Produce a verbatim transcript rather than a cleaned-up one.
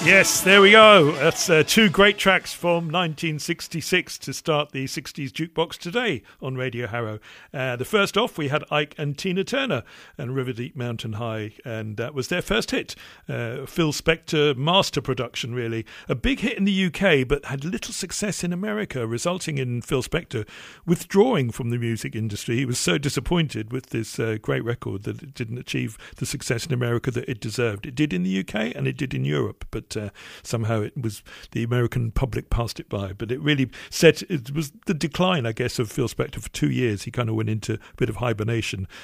Yes, there we go. That's uh, two great tracks from nineteen sixty-six to start the sixties Jukebox today on Radio Harrow. Uh, the first off, we had Ike and Tina Turner and River Deep Mountain High, and that was their first hit. Uh, Phil Spector master production, really. A big hit in the U K, but had little success in America, resulting in Phil Spector withdrawing from the music industry. He was so disappointed with this uh, great record that it didn't achieve the success in America that it deserved. It did in the U K and it did in Europe, but uh, somehow it was the American public passed it by. But it really set, it was the decline, I guess, of Phil Spector for two years. He kind of went into a bit of hibernation